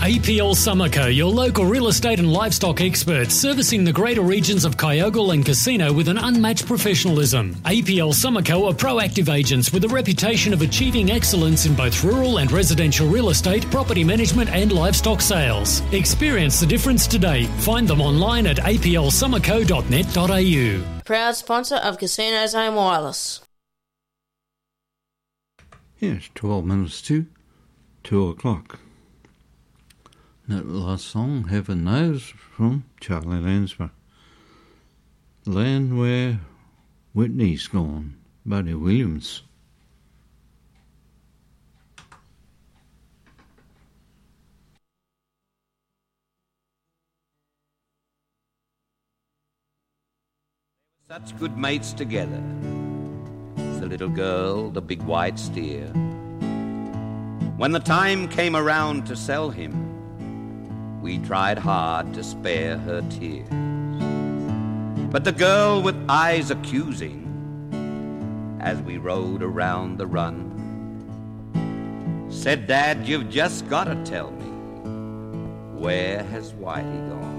APL Summerco, your local real estate and livestock experts, servicing the greater regions of Kyogle and Casino with an unmatched professionalism. APL Summerco are proactive agents with a reputation of achieving excellence in both rural and residential real estate, property management and livestock sales. Experience the difference today. Find them online at aplsummerco.net.au. Proud sponsor of Casino's Home Wireless. Yes, 12 minutes to 2 o'clock. That last song, Heaven Knows, from Charlie Lansbury. Land Where Whitney's Gone, Buddy Williams. Such good mates together, the little girl, the big white steer. When the time came around to sell him, we tried hard to spare her tears. But the girl with eyes accusing, as we rode around the run, said, Dad, you've just got to tell me, where has Whitey gone?